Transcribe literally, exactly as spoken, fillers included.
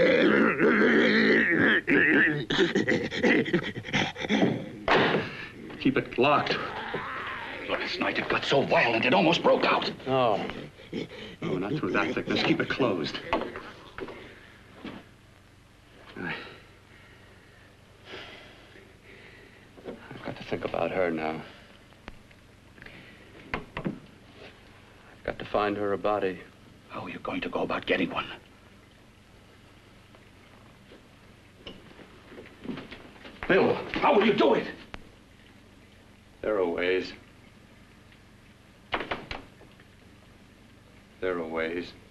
Keep it locked. Last night it got so violent it almost broke out. Oh. Oh, not through that thickness. Keep it closed. I... I've got to think about her now. I've got to find her a body. How are you going to go about getting one? Bill, how will you do it? There are ways. There are ways.